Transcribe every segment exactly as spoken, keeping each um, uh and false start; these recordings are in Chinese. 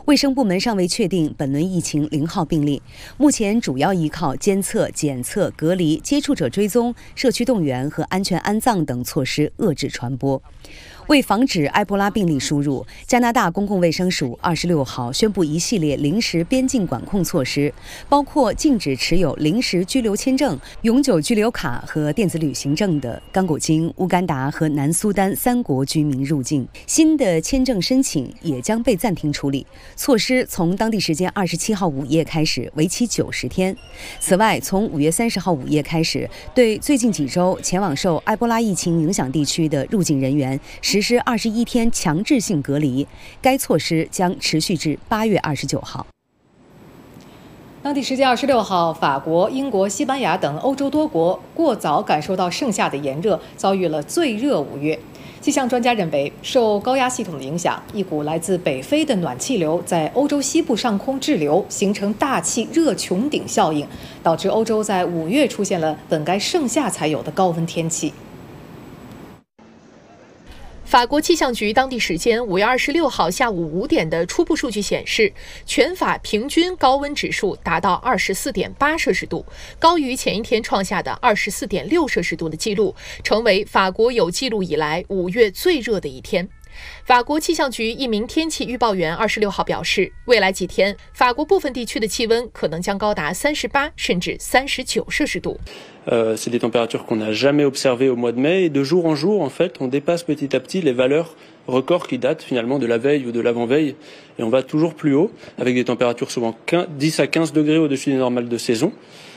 卫生部门尚未确定本轮疫情零号病例，目前主要依靠监测、检测、隔离、接触者追踪、社区动员和安全安葬等措施遏制传播。为防止埃博拉病例输入，加拿大公共卫生署二十六号宣布一系列临时边境管控措施，包括禁止持有临时居留签证、永久居留卡和电子旅行证的刚果金、乌干达和南苏丹三国居民入境。新的签证申请也将被暂停处理。措施从当地时间二十七号午夜开始，为期九十天。此外，从五月三十号午夜开始，对最近几周前往受埃博拉疫情影响地区的入境人员实施二十一天强制性隔离，该措施将持续至八月二十九号。 当地时间二十六号，法国、英国、西班牙等欧洲多国过早感受到盛夏的炎热，遭遇了最热五月。气象专家认为，受高压系统的影响，一股来自北非的暖气流在欧洲西部上空滞留，形成大气热穹顶效应，导致欧洲在五月出现了本该盛夏才有的高温天气。 法国气象局当地时间五月二十六号下午五点的初步数据显示，全法平均高温指数达到二十四点八摄氏度，高于前一天创下的二十四点六摄氏度的记录，成为法国有记录以来五月最热的一天。法国气象局一名天气预报员二十六号表示，未来几天，法国部分地区的气温可能将高达三十八甚至三十九摄氏度。 Euh, c'est des températures qu'on n'a jamais observées au mois de mai et de jour en jour, en fait, on dépasse petit à petit les valeurs records qui datent finalement de la veille ou de l'avant-veille et on va toujours plus haut avec des températures souvent dix à quinze degrés au-dessus des normales de saison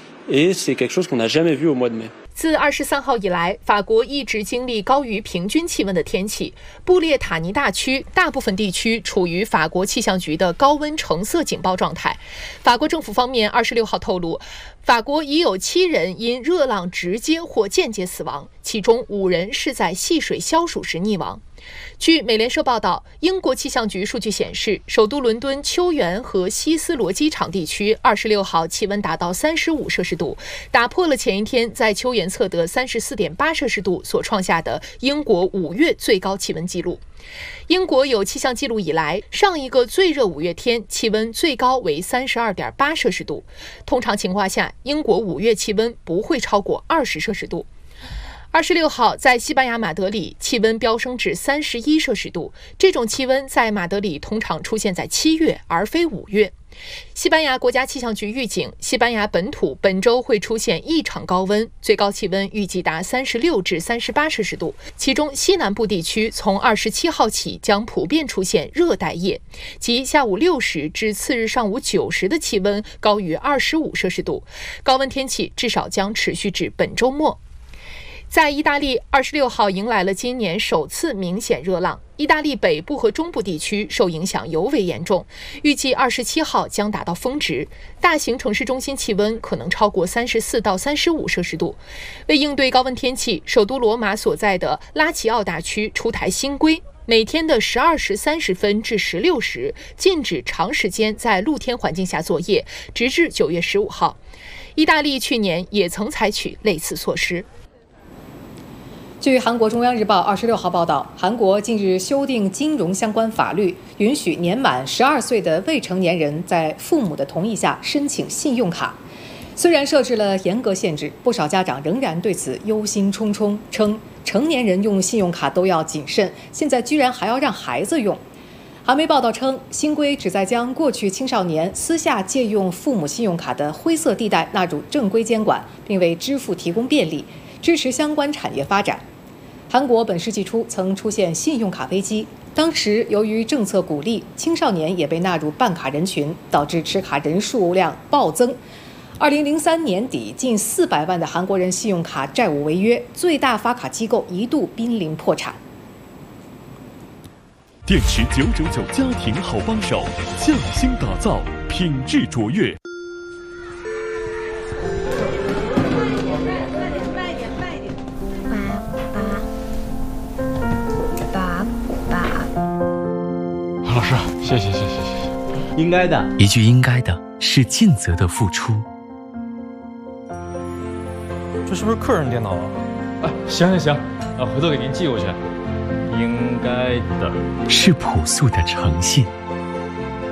et c'est quelque chose qu'on n'a jamais vu au mois de mai。 自二十三号以来，法国一直经历高于平均气温的天气。布列塔尼大区大部分地区处于法国气象局的高温橙色警报状态。法国政府方面二十六号透露，法国已有七人因热浪直接或间接死亡，其中五人是在戏水消暑时溺亡。据美联社报道，英国气象局数据显示，首都伦敦秋园和希斯罗机场地区二十六号气温达到三十五摄氏度，打破了前一天在秋园测得三十四点八摄氏度所创下的英国五月最高气温纪录。英国有气象记录以来，上一个最热五月天气温最高为三十二点八摄氏度。通常情况下，英国五月气温不会超过二十摄氏度。二十六号，在西班牙马德里，气温飙升至三十一摄氏度。这种气温在马德里通常出现在七月，而非五月。西班牙国家气象局预警，西班牙本土本周会出现异常高温，最高气温预计达三十六至三十八摄氏度。其中西南部地区从二十七号起将普遍出现热带夜，即下午六时至次日上午九时的气温高于二十五摄氏度。高温天气至少将持续至本周末。在意大利，二十六号迎来了今年首次明显热浪。意大利北部和中部地区受影响尤为严重，预计二十七号将达到峰值，大型城市中心气温可能超过三十四到三十五摄氏度。为应对高温天气，首都罗马所在的拉齐奥大区出台新规，每天的十二时三十分至十六时禁止长时间在露天环境下作业，直至九月十五号。意大利去年也曾采取类似措施。 据韩国中央日报二十六号报道，韩国近日修订金融相关法律，允许年满十二岁的未成年人在父母的同意下申请信用卡。虽然设置了严格限制，不少家长仍然对此忧心忡忡，称成年人用信用卡都要谨慎，现在居然还要让孩子用。韩媒报道称，新规旨在将过去青少年私下借用父母信用卡的灰色地带纳入正规监管，并为支付提供便利，支持相关产业发展。韩国本世纪初曾出现信用卡危机，当时由于政策鼓励，青少年也被纳入办卡人群，导致持卡人数量暴增。二零零三年底，近四百万的韩国人信用卡债务违约，最大发卡机构一度濒临破产。 电池九九九家庭好帮手，匠心打造，品质卓越。 老师，谢谢谢谢谢谢。 应该的， 一句应该的是尽责的付出。 这是不是客人电脑啊？哎，行行行，啊，回头给您寄过去。 应该的是朴素的诚信。